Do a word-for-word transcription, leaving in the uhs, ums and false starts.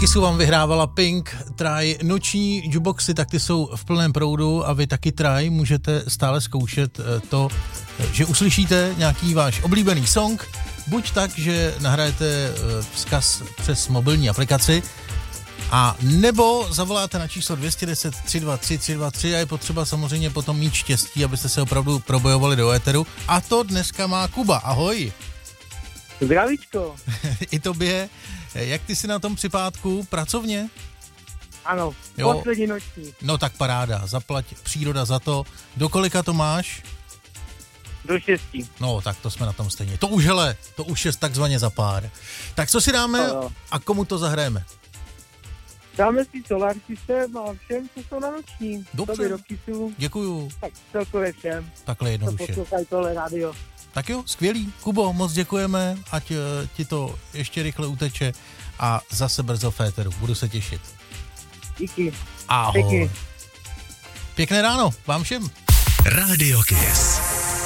Kissu vám vyhrávala Pink, Try, noční jukeboxy, tak ty jsou v plném proudu a vy taky Try můžete stále zkoušet to, že uslyšíte nějaký váš oblíbený song, buď tak, že nahrajete vzkaz přes mobilní aplikaci, a nebo zavoláte na číslo dvě jedna nula tři dva tři tři dva tři a je potřeba samozřejmě potom mít štěstí, abyste se opravdu probojovali do éteru. A to dneska má Kuba. Ahoj. Zdravíčko. I tobě. Jak ty jsi na tom připátku? Pracovně? Ano, jo. Poslední noční. No tak paráda, zaplať příroda za to. Do kolika to máš? Do šesti. No tak to jsme na tom stejně. To už hele, to už je takzvaně za pár. Tak co si dáme Ano. a komu to zahrajeme? Dáme si Solar System a všem, co jsou na noční. Dobře. Tobě do Kissu. Děkuju. Tak celkově všem. Takhle To jednoduše. poslouchají tohle rádio. Tak jo, skvělý. Kubo, moc děkujeme, ať uh, ti to ještě rychle uteče a zase brzo v éteru. Budu se těšit. Díky. Ahoj. Díky. Pěkné ráno vám všem. Radio Kiss.